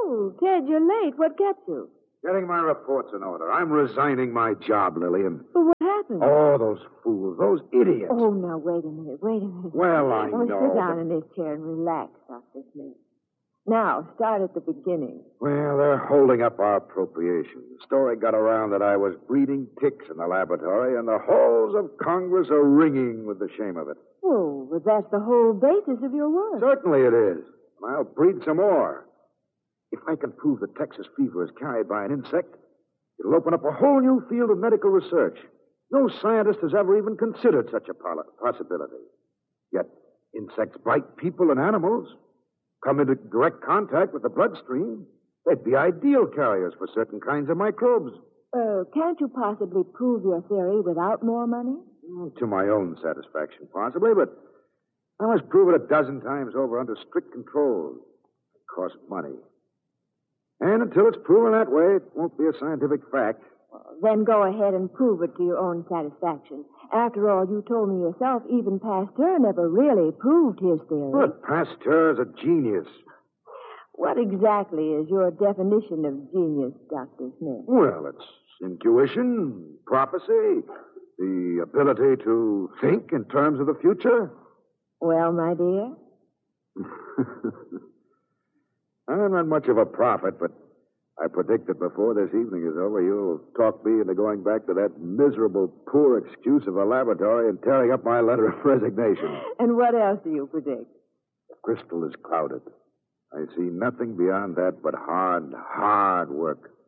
Oh, Ted, you're late. What kept you? Getting my reports in order. I'm resigning my job, Lillian. But what happened? Oh, those fools, those idiots. Oh, now, wait a minute. Well, I Now, know. sit down in this chair and relax, Dr. Smith. Now, start at the beginning. Well, they're holding up our appropriations. The story got around that I was breeding ticks in the laboratory, and the halls of Congress are ringing with the shame of it. Oh, but that's the whole basis of your work. Certainly it is. And I'll breed some more. If I can prove that Texas fever is carried by an insect, it'll open up a whole new field of medical research. No scientist has ever even considered such a possibility. Yet insects bite people and animals, come into direct contact with the bloodstream. They'd be ideal carriers for certain kinds of microbes. Can't you possibly prove your theory without more money? To my own satisfaction, possibly, but I must prove it a dozen times over under strict control. It costs money. And until it's proven that way, it won't be a scientific fact. Well, then go ahead and prove it to your own satisfaction. After all, you told me yourself even Pasteur never really proved his theory. But Pasteur is a genius. What exactly is your definition of genius, Dr. Smith? Well, it's intuition, prophecy, the ability to think in terms of the future. Well, my dear? I'm not much of a prophet, but I predict that before this evening is over, you'll talk me into going back to that miserable, poor excuse of a laboratory and tearing up my letter of resignation. And what else do you predict? The crystal is clouded. I see nothing beyond that but hard, hard work.